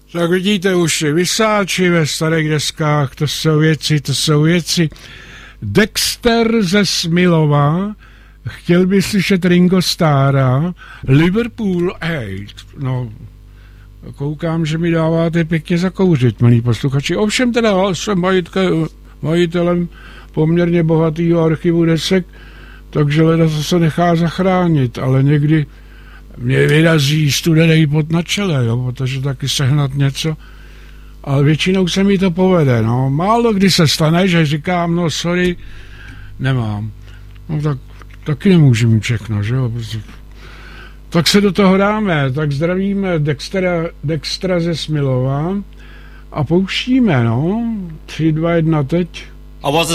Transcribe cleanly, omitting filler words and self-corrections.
Tak vidíte už Vysáči ve starých deskách, to jsou věci. Dexter ze Smilova, chtěl by slyšet Ringo Starra, Liverpool, no, koukám, že mi dáváte pěkně zakouřit, milí posluchači. Ovšem teda jsem majitelem poměrně bohatýho archivu desek, takže leda se nechá zachránit, ale někdy mě vyrazí studený pot na čele, jo, protože taky sehnat něco, ale většinou se mi to povede, no. Málo kdy se stane, že říkám, no sorry, nemám. No tak taky nemůžu všechno, že jo. Tak se do toho dáme, tak zdravíme Dextra ze Smilova a pouštíme, no. 3, 2, 1, teď.